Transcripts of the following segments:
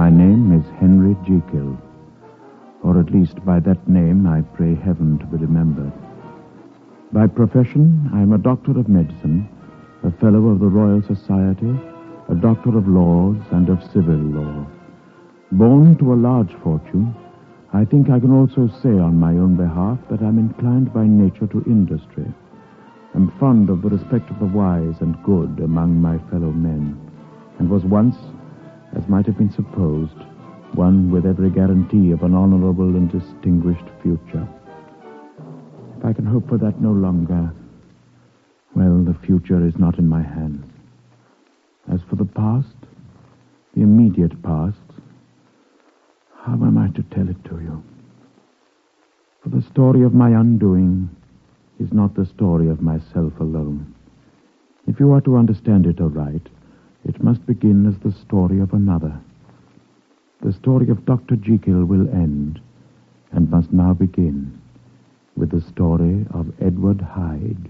My name is Henry Jekyll, or at least by that name I pray heaven to be remembered. By profession, I am a doctor of medicine, a fellow of the Royal Society, a doctor of laws and of civil law. Born to a large fortune, I think I can also say on my own behalf that I'm inclined by nature to industry. I'm fond of the respect of the wise and good among my fellow men, and was once, as might have been supposed, one with every guarantee of an honorable and distinguished future. If I can hope for that no longer, well, the future is not in my hands. As for the past, the immediate past, how am I to tell it to you? For the story of my undoing is not the story of myself alone. If you are to understand it aright, it must begin as the story of another. The story of Dr. Jekyll will end, and must now begin, with the story of Edward Hyde.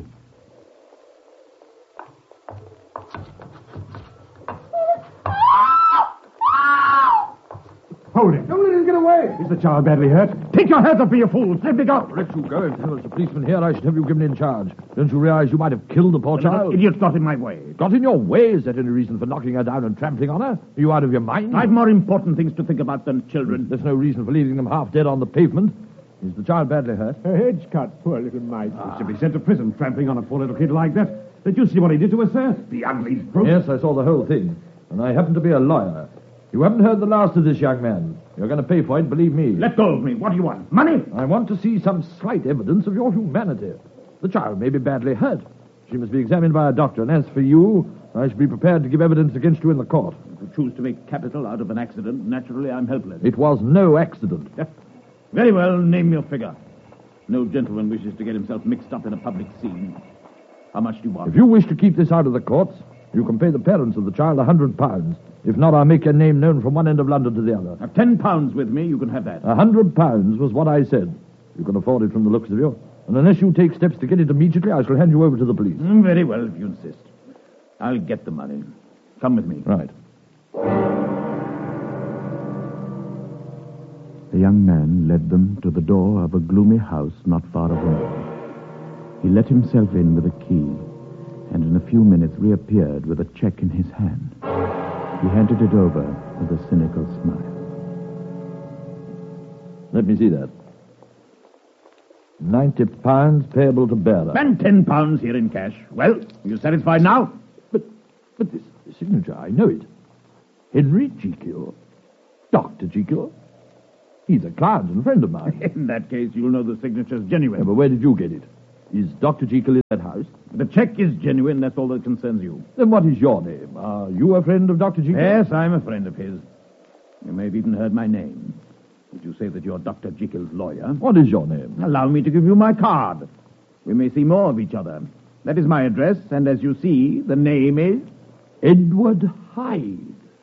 Hold him. Don't let him get away. Is the child badly hurt? Take your hands up, you fools. Let me go. Let you go. If there was a policeman here, I should have you given in charge. Don't you realize you might have killed the poor child? Idiot got in my way. Got in your way? Is that any reason for knocking her down and trampling on her? Are you out of your mind? I've more important things to think about than children. There's no reason for leaving them half dead on the pavement. Is the child badly hurt? Her head's cut, poor little mite. He should be sent to prison, trampling on a poor little kid like that. Did you see what he did to her, sir? The ugly brute. Yes, I saw the whole thing. And I happen to be a lawyer. You haven't heard the last of this young man. You're going to pay for it, believe me. Let go of me. What do you want? Money? I want to see some slight evidence of your humanity. The child may be badly hurt. She must be examined by a doctor. And as for you, I should be prepared to give evidence against you in the court. If you choose to make capital out of an accident, naturally I'm helpless. It was no accident. Very well, name your figure. No gentleman wishes to get himself mixed up in a public scene. How much do you want? If you wish to keep this out of the courts, you can pay the parents of the child £100. If not, I'll make your name known from one end of London to the other. Have £10 with me, you can have that. £100 was what I said. You can afford it from the looks of you. And unless you take steps to get it immediately, I shall hand you over to the police. Very well, if you insist. I'll get the money. Come with me. Right. The young man led them to the door of a gloomy house not far away. He let himself in with a key, and in a few minutes reappeared with a check in his hand. He handed it over with a cynical smile. Let me see that. £90 payable to bearer. And £10 here in cash. Well, are you satisfied now? But this signature, I know it. Henry Jekyll. Dr. Jekyll. He's a client and friend of mine. In that case, you'll know the signature's genuine. Yeah, but where did you get it? Is Dr. Jekyll in that house? The check is genuine, that's all that concerns you. Then what is your name? Are you a friend of Dr. Jekyll? Yes, I'm a friend of his. You may have even heard my name. Would you say that you're Dr. Jekyll's lawyer? What is your name? Allow me to give you my card. We may see more of each other. That is my address, and as you see, the name is... Edward Hyde.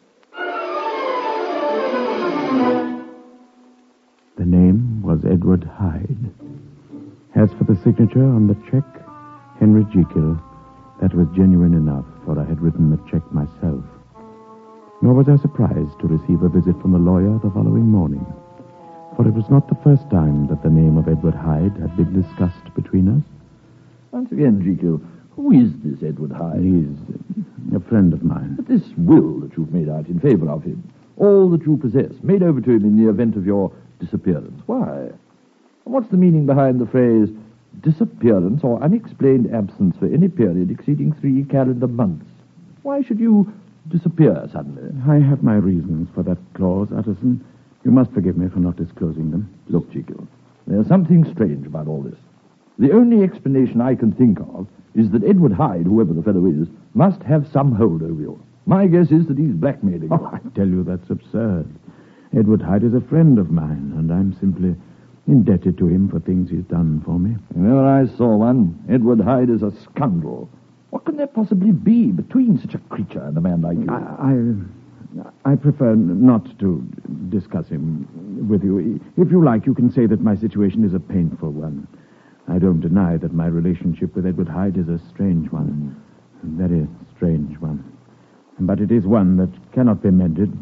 The name was Edward Hyde. As for the signature on the check, Henry Jekyll, that was genuine enough, for I had written the check myself. Nor was I surprised to receive a visit from the lawyer the following morning, for it was not the first time that the name of Edward Hyde had been discussed between us. Once again, Jekyll, who is this Edward Hyde? He's a friend of mine. But this will that you've made out in favor of him, all that you possess, made over to him in the event of your disappearance. Why? What's the meaning behind the phrase disappearance or unexplained absence for any period exceeding 3 calendar months? Why should you disappear suddenly? I have my reasons for that clause, Utterson. You must forgive me for not disclosing them. Look, Jekyll, there's something strange about all this. The only explanation I can think of is that Edward Hyde, whoever the fellow is, must have some hold over you. My guess is that he's blackmailing you. Oh, I tell you, that's absurd. Edward Hyde is a friend of mine, and I'm simply indebted to him for things he's done for me. Whenever I saw one, Edward Hyde is a scoundrel. What can there possibly be between such a creature and a man like you? I prefer not to discuss him with you. If you like, you can say that my situation is a painful one. I don't deny that my relationship with Edward Hyde is a strange one. A very strange one. But it is one that cannot be mended by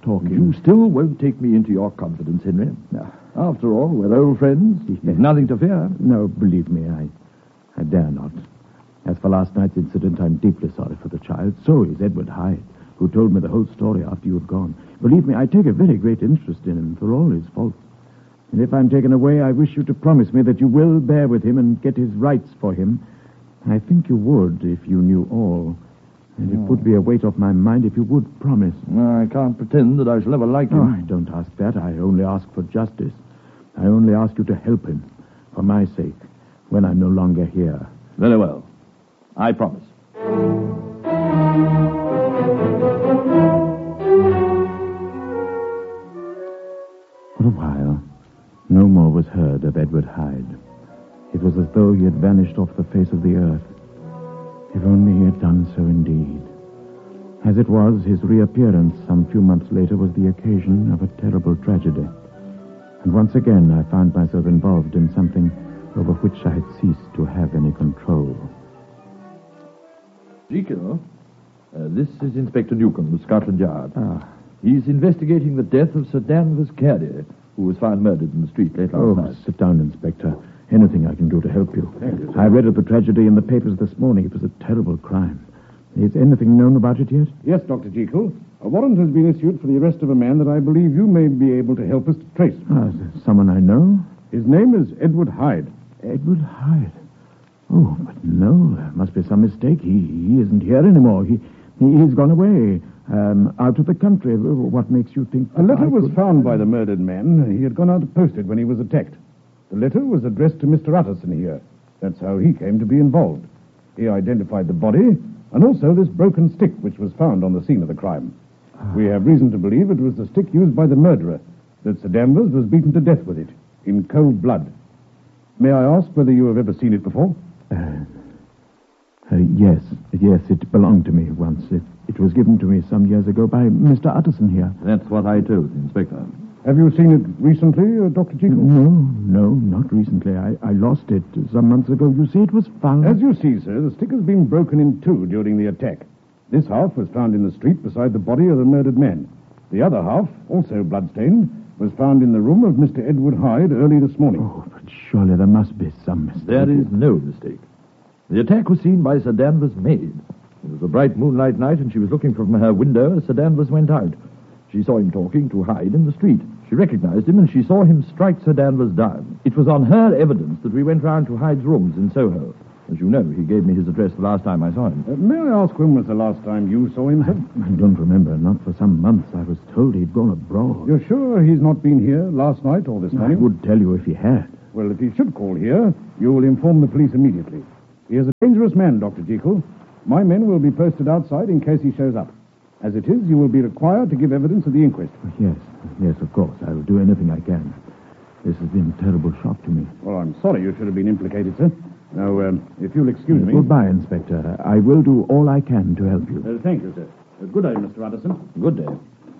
talking. You still won't take me into your confidence, Henry. No. After all, we're old friends. There's nothing to fear. No, believe me, I dare not. As for last night's incident, I'm deeply sorry for the child. So is Edward Hyde, who told me the whole story after you had gone. Believe me, I take a very great interest in him for all his faults. And if I'm taken away, I wish you to promise me that you will bear with him and get his rights for him. I think you would if you knew all. And it would be a weight off my mind if you would promise. I can't pretend that I shall ever like him. Oh, I don't ask that. I only ask for justice. I only ask you to help him, for my sake, when I'm no longer here. Very well. I promise. For a while, no more was heard of Edward Hyde. It was as though he had vanished off the face of the earth. If only he had done so indeed. As it was, his reappearance some few months later was the occasion of a terrible tragedy. And once again, I found myself involved in something over which I had ceased to have any control. Jekyll, this is Inspector Newcomb of Scotland Yard. Ah. He's investigating the death of Sir Danvers Carey, who was found murdered in the street late last night. Sit down, Inspector. Anything I can do to help you. Thank you, sir. I read of the tragedy in the papers this morning. It was a terrible crime. Is anything known about it yet? Yes, Dr. Jekyll. A warrant has been issued for the arrest of a man that I believe you may be able to help us to trace. Is it someone I know? His name is Edward Hyde. Edward Hyde. Oh, but no, there must be some mistake. He isn't here anymore. He's gone away, out of the country. What makes you think... A letter was found by the murdered man. He had gone out to post it when he was attacked. The letter was addressed to Mr. Utterson here. That's how he came to be involved. He identified the body and also this broken stick which was found on the scene of the crime. We have reason to believe it was the stick used by the murderer, that Sir Danvers was beaten to death with it, in cold blood. May I ask whether you have ever seen it before? Yes, it belonged to me once. It was given to me some years ago by Mr. Utterson here. That's what I told the Inspector. Have you seen it recently, Dr. Jekyll? No, not recently. I lost it some months ago. You see, it was found... As you see, sir, the stick has been broken in two during the attack. This half was found in the street beside the body of the murdered man. The other half, also bloodstained, was found in the room of Mr. Edward Hyde early this morning. Oh, but surely there must be some mistake. There is no mistake. The attack was seen by Sir Danvers' maid. It was a bright moonlight night, and she was looking from her window as Sir Danvers went out. She saw him talking to Hyde in the street. She recognized him, and she saw him strike Sir Danvers down. It was on her evidence that we went round to Hyde's rooms in Soho. As you know, he gave me his address the last time I saw him. May I ask when was the last time you saw him, sir? I don't remember. Not for some months. I was told he'd gone abroad. You're sure he's not been here last night or this I morning? would tell you if he had. Well, if he should call here, you will inform the police immediately. He is a dangerous man, Dr. Jekyll. My men will be posted outside in case he shows up. As it is, you will be required to give evidence at the inquest. Yes, of course. I will do anything I can. This has been a terrible shock to me. Well, I'm sorry you should have been implicated, sir. Now, if you'll excuse me... Goodbye, Inspector. I will do all I can to help you. Thank you, sir. Good day, Mr. Utterson. Good day.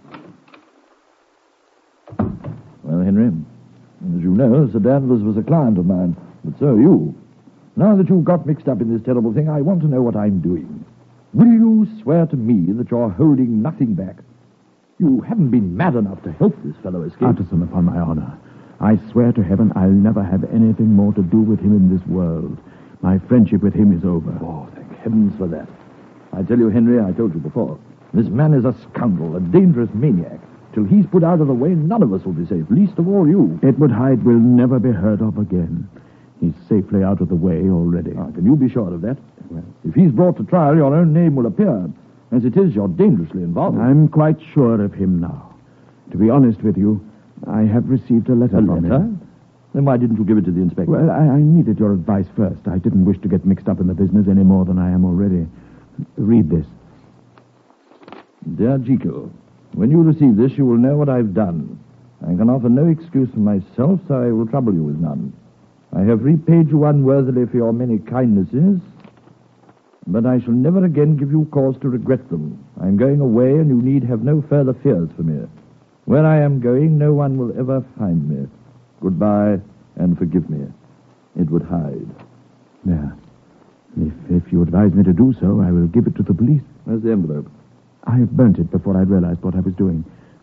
Well, Henry, as you know, Sir Danvers was a client of mine, but so are you. Now that you've got mixed up in this terrible thing, I want to know what I'm doing. Will you swear to me that you're holding nothing back? You haven't been mad enough to help this fellow escape. Utterson, upon my honor, I swear to heaven I'll never have anything more to do with him in this world. My friendship with him is over. Oh, thank heavens for that. I tell you, Henry, I told you before, this man is a scoundrel, a dangerous maniac. Till he's put out of the way, none of us will be safe, least of all you. Edward Hyde will never be heard of again. He's safely out of the way already. Can you be sure of that? Well, if he's brought to trial, your own name will appear. As it is, you're dangerously involved. I'm quite sure of him now. To be honest with you, I have received a letter from him. Then why didn't you give it to the inspector? Well, I needed your advice first. I didn't wish to get mixed up in the business any more than I am already. Read this. Dear Jekyll, when you receive this, you will know what I've done. I can offer no excuse for myself, so I will trouble you with none. I have repaid you unworthily for your many kindnesses, but I shall never again give you cause to regret them. I am going away, and you need have no further fears for me. Where I am going, no one will ever find me. Goodbye, and forgive me. Edward Hyde. There. If you advise me to do so, I will give it to the police. Where's the envelope? I burnt it before I realized what I was doing.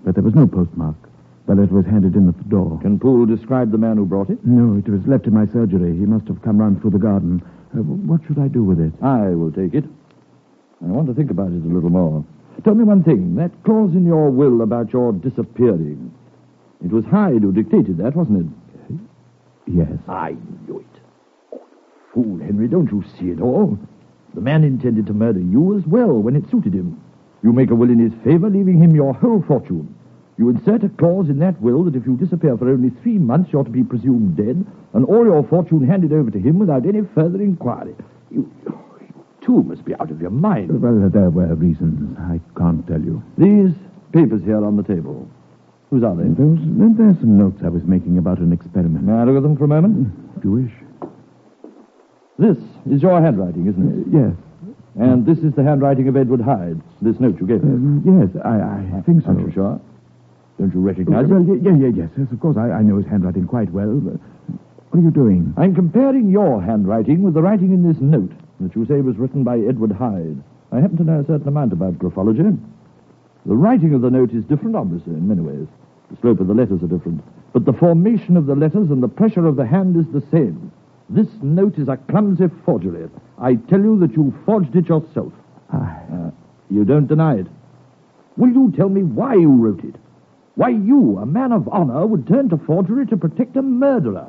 but there was no postmark. The letter was handed in at the door. Can Poole describe the man who brought it? No, it was left in my surgery. He must have come round through the garden. What should I do with it? I will take it. I want to think about it a little more. Tell me one thing. That clause in your will about your disappearing. It was Hyde who dictated that, wasn't it? Yes. I knew it. Oh, fool, Henry, don't you see it all? The man intended to murder you as well when it suited him. You make a will in his favor, leaving him your whole fortune. You insert a clause in that will that if you disappear for only 3 months, you're to be presumed dead, and all your fortune handed over to him without any further inquiry. You too must be out of your mind. Well, there were reasons. I can't tell you. These papers here on the table. Whose are they? There's some notes I was making about an experiment. May I look at them for a moment? If you wish. This is your handwriting, isn't it? Yes. And this is the handwriting of Edward Hyde, this note you gave me. Yes, I think so. Aren't you sure? Don't you recognize well, it? Yes, of course. I know his handwriting quite well. But what are you doing? I'm comparing your handwriting with the writing in this note that you say was written by Edward Hyde. I happen to know a certain amount about graphology. The writing of the note is different, obviously, in many ways. The slope of the letters are different. But the formation of the letters and the pressure of the hand is the same. This note is a clumsy forgery. I tell you that you forged it yourself. You don't deny it. Will you tell me why you wrote it? Why you, a man of honor, would turn to forgery to protect a murderer?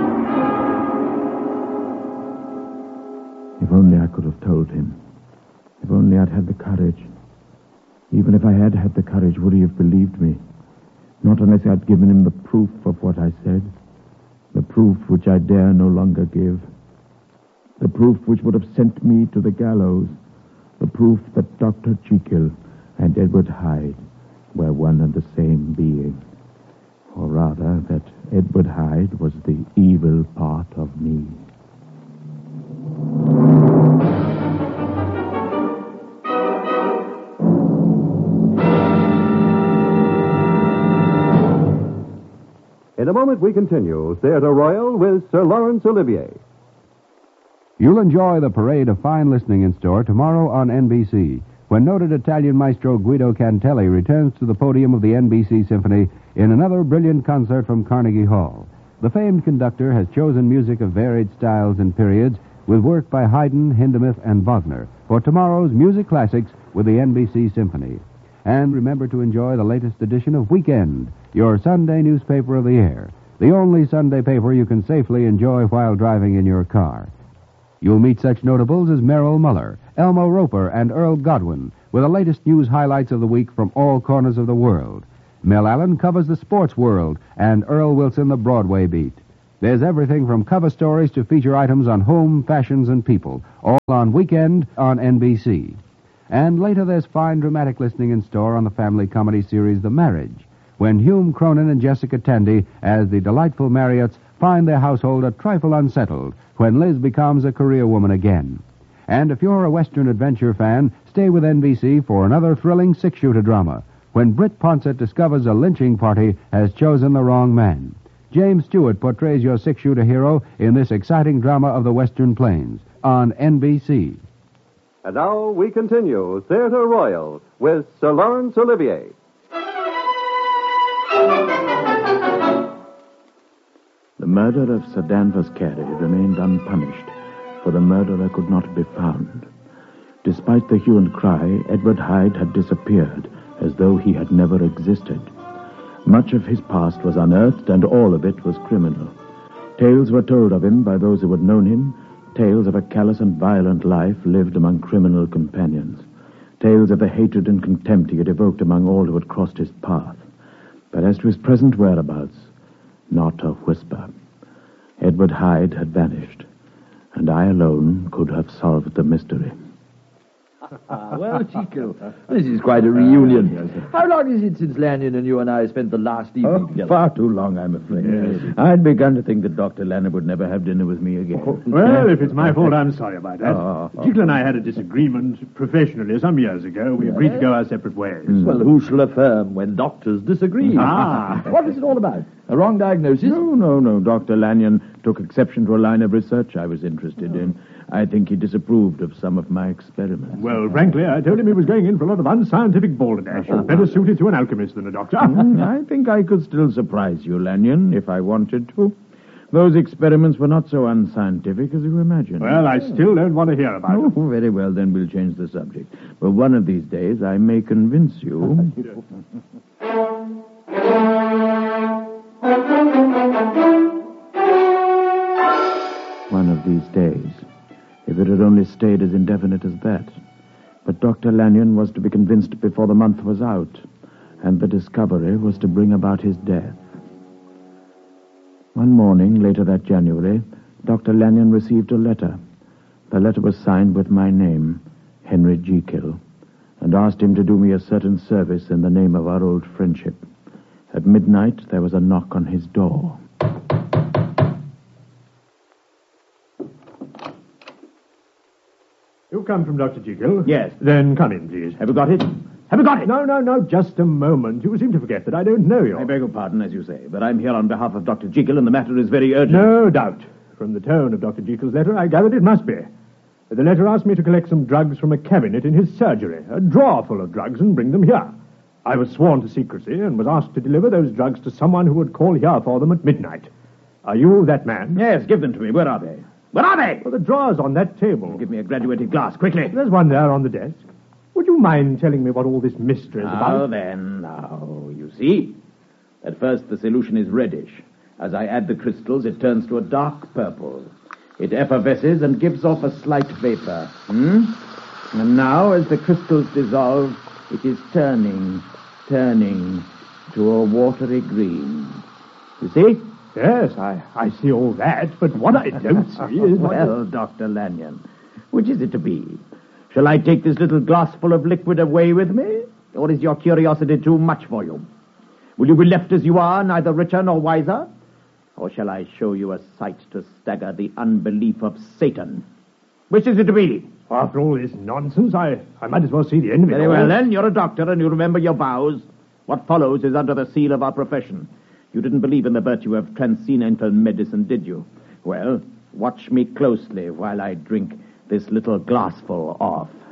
If only I could have told him. If only I'd had the courage. Even if I had had the courage, would he have believed me? Not unless I'd given him the proof of what I said. The proof which I dare no longer give. The proof which would have sent me to the gallows. The proof that Dr. Jekyll and Edward Hyde were one and the same being. Or rather, that Edward Hyde was the evil part of me. In a moment, we continue Theatre Royal with Sir Laurence Olivier. You'll enjoy the parade of fine listening in store tomorrow on NBC, when noted Italian maestro Guido Cantelli returns to the podium of the NBC Symphony in another brilliant concert from Carnegie Hall. The famed conductor has chosen music of varied styles and periods with work by Haydn, Hindemith, and Wagner for tomorrow's music classics with the NBC Symphony. And remember to enjoy the latest edition of Weekend, your Sunday newspaper of the air, the only Sunday paper you can safely enjoy while driving in your car. You'll meet such notables as Merrill Muller, Elmo Roper, and Earl Godwin with the latest news highlights of the week from all corners of the world. Mel Allen covers the sports world, and Earl Wilson the Broadway beat. There's everything from cover stories to feature items on home, fashions, and people, all on Weekend on NBC. And later there's fine dramatic listening in store on the family comedy series The Marriage, when Hume Cronin and Jessica Tandy, as the delightful Marriotts, find their household a trifle unsettled when Liz becomes a career woman again. And if you're a Western adventure fan, stay with NBC for another thrilling six-shooter drama, when Britt Ponsett discovers a lynching party has chosen the wrong man. James Stewart portrays your six-shooter hero in this exciting drama of the Western Plains on NBC. And now we continue Theatre Royal with Sir Laurence Olivier. The murder of Sir Danvers Carey remained unpunished, for the murderer could not be found. Despite the hue and cry, Edward Hyde had disappeared as though he had never existed. Much of his past was unearthed, and all of it was criminal. Tales were told of him by those who had known him, tales of a callous and violent life lived among criminal companions, tales of the hatred and contempt he had evoked among all who had crossed his path. But as to his present whereabouts, not a whisper. Edward Hyde had vanished, and I alone could have solved the mystery. Well, Chico, this is quite a reunion. How long is it since Lanyon and you and I spent the last evening together? Far too long, I'm afraid. Yes. I'd begun to think that Dr. Lanyon would never have dinner with me again. Well, if it's my fault, I'm sorry about that. Jekyll and I had a disagreement professionally some years ago. We agreed to go our separate ways. Well, who shall affirm when doctors disagree? What was it all about? A wrong diagnosis? No. Dr. Lanyon took exception to a line of research I was interested in. I think he disapproved of some of my experiments. Well, frankly, I told him he was going in for a lot of unscientific balderdash. Better suited to an alchemist than a doctor. I think I could still surprise you, Lanyon, if I wanted to. Those experiments were not so unscientific as you imagine. Well, I still don't want to hear about it. Oh, very well, then we'll change the subject. But one of these days, I may convince you. One of these days. If it had only stayed as indefinite as that. But Dr. Lanyon was to be convinced before the month was out, and the discovery was to bring about his death. One morning, later that January, Dr. Lanyon received a letter. The letter was signed with my name, Henry Jekyll, and asked him to do me a certain service in the name of our old friendship. At midnight, there was a knock on his door. You come from Dr. Jekyll? Yes. Then come in, please. Have you got it? Have you got it? No, just a moment. You seem to forget that I don't know you. I beg your pardon, as you say, but I'm here on behalf of Dr. Jekyll, and the matter is very urgent. No doubt. From the tone of Dr. Jekyll's letter, I gathered it must be. The letter asked me to collect some drugs from a cabinet in his surgery, a drawer full of drugs, and bring them here. I was sworn to secrecy and was asked to deliver those drugs to someone who would call here for them at midnight. Are you that man? Yes, give them to me. Where are they? Where are they? Well, the drawer's on that table. Give me a graduated glass, quickly. There's one there on the desk. Would you mind telling me what all this mystery is about? Now, you see. At first, the solution is reddish. As I add the crystals, it turns to a dark purple. It effervesces and gives off a slight vapor. And now, as the crystals dissolve, it is turning to a watery green. You see? Yes, I see all that, but what I don't see is... Well, Dr. Lanyon, which is it to be? Shall I take this little glassful of liquid away with me? Or is your curiosity too much for you? Will you be left as you are, neither richer nor wiser? Or shall I show you a sight to stagger the unbelief of Satan? Which is it to be? After all this nonsense, I might as well see the end of it. Very well, then. You're a doctor, and you remember your vows. What follows is under the seal of our profession. You didn't believe in the virtue of transcendental medicine, did you? Well, watch me closely while I drink this little glassful off.